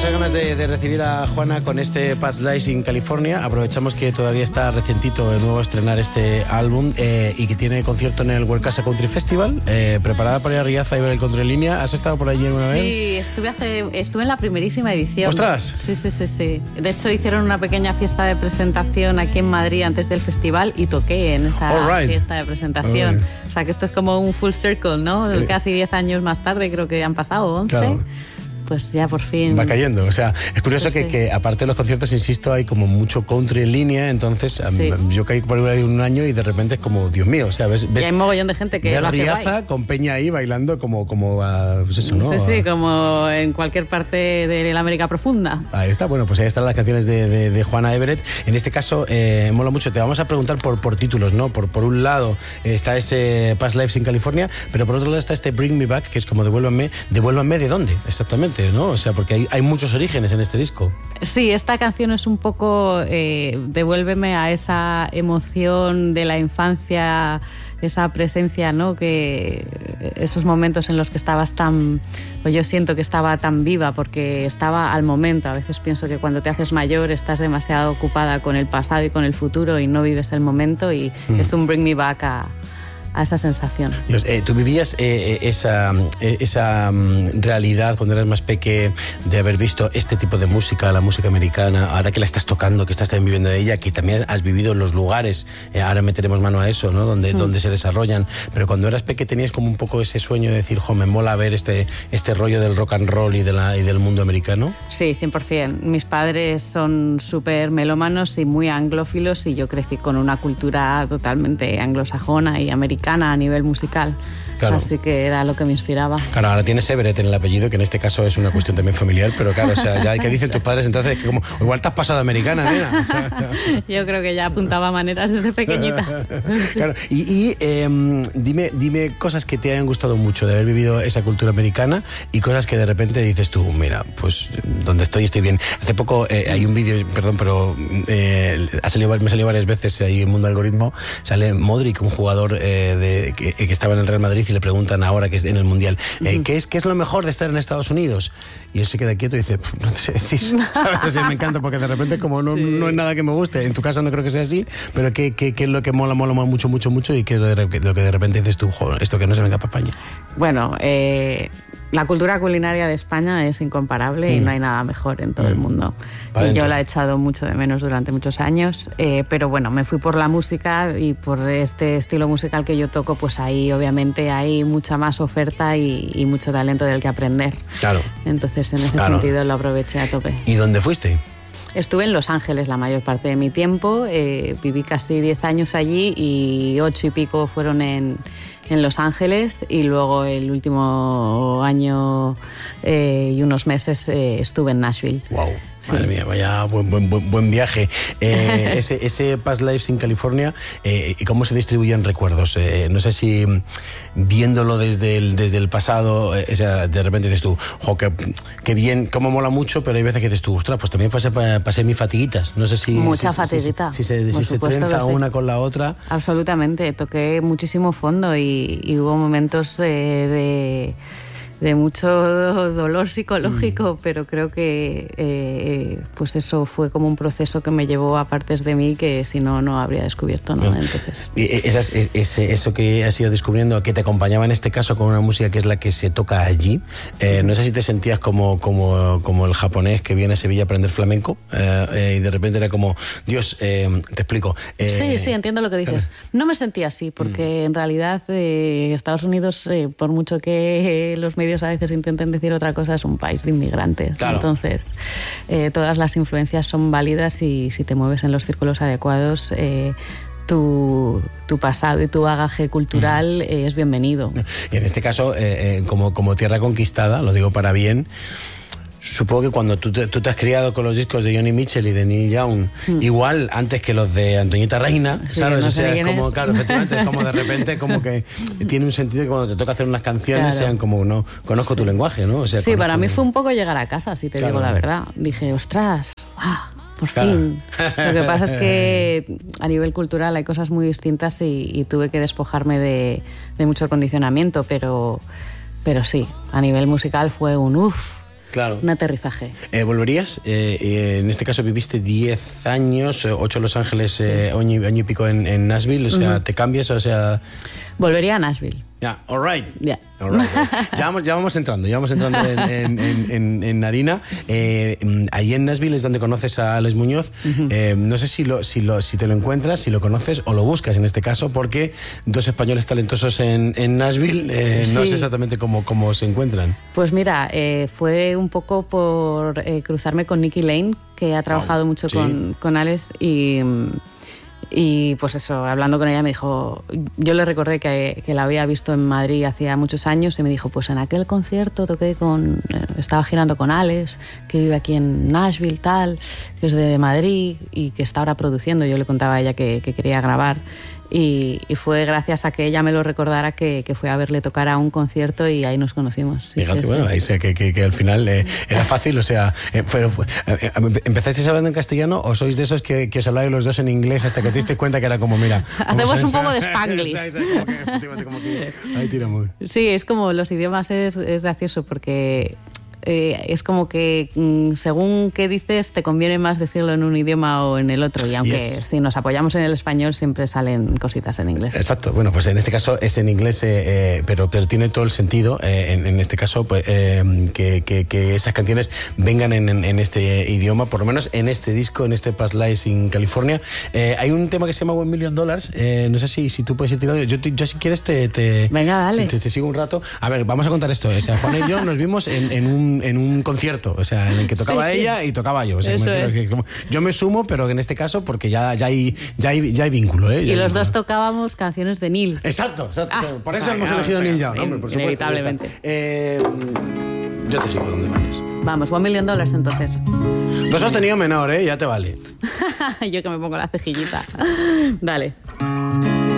muchas ganas de recibir a Juana con este Past Lives in California. Aprovechamos que todavía está recientito de nuevo estrenar este álbum y que tiene concierto en el World Casa Country Festival. Preparada para ir a Riaza y ver el country en línea. ¿Has estado por allí alguna vez? Sí, estuve en la primerísima edición. ¡Ostras! Sí. De hecho, hicieron una pequeña fiesta de presentación aquí en Madrid antes del festival y toqué en esa fiesta de presentación. O sea, que esto es como un full circle, ¿no? Casi 10 años más tarde, creo que han pasado 11. Claro. Pues ya por fin... Va cayendo, o sea, es curioso que aparte de los conciertos, insisto, hay como mucho country en línea, entonces yo caí por ahí un año y de repente es como, Dios mío, o sea, ves... Y hay mogollón de gente que lo hace Riaza guay. Con Peña ahí bailando como pues eso, ¿no? Sí, como en cualquier parte de la América profunda. Ahí está, bueno, pues ahí están las canciones de Juana Everett. En este caso, mola mucho, te vamos a preguntar por títulos, ¿no? Por un lado está ese Past Lives in California, pero por otro lado está este Bring Me Back, que es como devuélvanme ¿de dónde? Exactamente, ¿no? O sea, porque hay muchos orígenes en este disco. Sí, esta canción es un poco devuélveme a esa emoción de la infancia, esa presencia, ¿no? Que esos momentos en los que estabas pues yo siento que estaba tan viva porque estaba al momento. A veces pienso que cuando te haces mayor estás demasiado ocupada con el pasado y con el futuro y no vives el momento y es un bring me back a esa sensación. Dios, tú vivías esa realidad cuando eras más pequeña de haber visto este tipo de música, la música americana, ahora que la estás tocando, que estás también viviendo de ella, que también has vivido en los lugares, ahora meteremos mano a eso, ¿no? Donde se desarrollan, pero cuando eras pequeña tenías como un poco ese sueño de decir, me mola ver este rollo del rock and roll y del mundo americano. Sí, 100%. Mis padres son súper melómanos y muy anglófilos y yo crecí con una cultura totalmente anglosajona y americana a nivel musical. Claro. Así que era lo que me inspiraba. Claro, ahora tienes Everett en el apellido, que en este caso es una cuestión también familiar, pero claro, o sea, ya ¿qué dicen tus padres entonces? Que como, igual te has pasado de americana, nena. O sea, yo creo que ya apuntaba maneras desde pequeñita. Claro, y dime cosas que te hayan gustado mucho de haber vivido esa cultura americana y cosas que de repente dices tú, mira, pues donde estoy bien. Hace poco hay un vídeo, perdón, pero me salió varias veces ahí en Mundo Algoritmo, sale Modric, un jugador que estaba en el Real Madrid, y le preguntan ahora que es en el Mundial, ¿qué es lo mejor de estar en Estados Unidos? Y él se queda quieto y dice, no te sé decir. ¿Sabes? Me encanta porque de repente como no es nada que me guste, en tu caso no creo que sea así, pero ¿qué es lo que mola mucho y qué es lo que de repente dices tú, joder, esto que no se venga para España? Bueno, la cultura culinaria de España es incomparable y no hay nada mejor en todo el mundo. Y yo la he echado mucho de menos durante muchos años, pero bueno, me fui por la música y por este estilo musical que yo toco, pues ahí obviamente hay mucha más oferta y mucho talento del que aprender. Claro. Entonces en ese sentido lo aproveché a tope. ¿Y dónde fuiste? Estuve en Los Ángeles la mayor parte de mi tiempo, viví casi 10 años allí y 8 y pico fueron en Los Ángeles y luego el último año y unos meses estuve en Nashville. Wow. Sí. Madre mía, vaya buen viaje. Ese Past Lives in California, ¿y cómo se distribuyen recuerdos? No sé si viéndolo desde el pasado, o sea, de repente dices tú, qué bien, cómo mola mucho, pero hay veces que dices tú, ostras, pues también pasé mis fatiguitas. No sé si... Mucha fatiguita. Si se trenza una con la otra. Absolutamente, toqué muchísimo fondo y hubo momentos de mucho dolor psicológico, pero creo que pues eso fue como un proceso que me llevó a partes de mí que si no habría descubierto, ¿no? Entonces... Eso que has ido descubriendo, que te acompañaba en este caso con una música que es la que se toca allí, no sé si te sentías como el japonés que viene a Sevilla a aprender flamenco y de repente era como, Dios, te explico. Sí, entiendo lo que dices. Claro. No me sentía así, porque en realidad Estados Unidos, por mucho que los medios a veces intenten decir otra cosa, es un país de inmigrantes. Claro. Entonces, todas las influencias son válidas y si te mueves en los círculos adecuados, tu pasado y tu bagaje cultural es bienvenido. Y en este caso, como tierra conquistada, lo digo para bien, supongo que cuando tú te has criado con los discos de Joni Mitchell y de Neil Young, igual antes que los de Antoñita Reina, ¿sabes? No sé, es como, claro, efectivamente, es como de repente como que tiene un sentido que cuando te toca hacer unas canciones sean como, no, conozco tu lenguaje, ¿no? O sea, sí, para mí fue un poco llegar a casa, si te digo la verdad. Dije, ostras, por fin. Lo que pasa es que a nivel cultural hay cosas muy distintas y tuve que despojarme de mucho condicionamiento, pero sí, a nivel musical fue un uff. Claro. Un aterrizaje. ¿Volverías? En este caso viviste 10 años, 8 en Los Ángeles, año y pico en Nashville, o sea, ¿te cambias? O sea... Volvería a Nashville. Ya, all right. Yeah. All right. Ya vamos entrando en harina. Ahí en Nashville es donde conoces a Alex Muñoz. No sé si te lo encuentras, si lo conoces o lo buscas en este caso, porque dos españoles talentosos en Nashville, no sé exactamente cómo se encuentran. Pues mira, fue un poco por cruzarme con Nikki Lane, que ha trabajado mucho con Alex, y pues eso, hablando con ella me dijo, yo le recordé que la había visto en Madrid hacía muchos años y me dijo, pues en aquel concierto estaba girando con Alex, que vive aquí en Nashville, tal, que es de Madrid y que está ahora produciendo. Yo le contaba a ella que quería grabar. Y fue gracias a que ella me lo recordara que fue a verle tocar a un concierto y ahí nos conocimos. Fíjate, bueno, ahí sé que al final era fácil, o sea, ¿empezasteis hablando en castellano o sois de esos que os habláis los dos en inglés hasta que te diste cuenta que era como, mira... Hacemos un poco de Spanglish. Como que ahí tiramos. Sí, es como los idiomas es gracioso porque... es como que según qué dices te conviene más decirlo en un idioma o en el otro, y aunque si nos apoyamos en el español siempre salen cositas en inglés. Exacto, bueno, pues en este caso es en inglés, pero tiene todo el sentido en este caso pues, que esas canciones vengan en este idioma, por lo menos en este disco, en este Past Lives in California. Hay un tema que se llama $1 Million, no sé si tú puedes ir tirando, yo si quieres venga, dale. Te sigo un rato. A ver, vamos a contar esto, o sea, Juana y yo nos vimos en un concierto, o sea, en el que tocaba ella y tocaba yo. O sea, yo me sumo, pero en este caso porque ya hay vínculo. Y los dos tocábamos canciones de Neil. Exacto. Por eso hemos elegido Neil Young, hombre, por supuesto. Inevitablemente. Yo te sigo donde vayas. Vamos, $1 Million entonces. Do sostenido menor, ya te vale. Yo que me pongo la cejillita. Dale.